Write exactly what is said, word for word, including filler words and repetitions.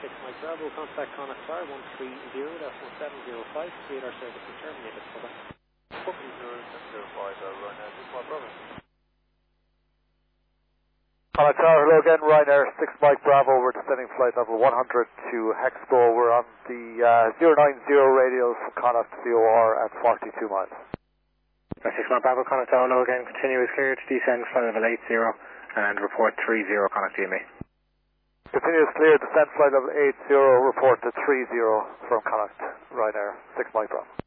six Mike Bravo, contact Connacht Fire one three zero, that's one seven zero five, radar service is terminated. Bye-bye. one three zero, seven zero five, uh, Ryanair six Mike Bravo. Connacht Tower, hello again, Ryanair six Mike Bravo, we're descending flight level one hundred to Hexpo. We're on the uh, zero nine zero radios from Connacht C O R at forty-two miles. six Mike Bravo, Connacht Tower, hello again, continue is clear to descend flight level eight zero and report three zero, Connacht D M E. Continuous clear, descent flight level eight zero, report to three zero from Connacht, Ryanair six Mike Bravo.